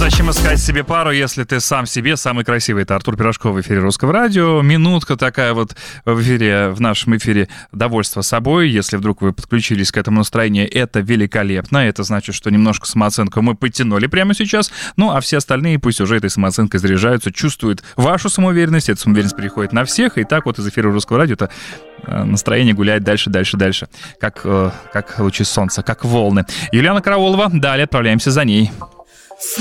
Зачем искать себе пару, если ты сам себе самый красивый? Это Артур Пирожков в эфире Русского радио. Минутка такая вот в нашем эфире довольства собой. Если вдруг вы подключились к этому настроению, это великолепно. Это значит, что немножко самооценку мы подтянули прямо сейчас. Ну, а все остальные пусть уже этой самооценкой заряжаются, чувствуют вашу самоуверенность. Эта самоуверенность переходит на всех. И так вот из эфира Русского радио это настроение гуляет дальше. Как лучи солнца, как волны. Юлиана Караулова. Далее отправляемся за ней.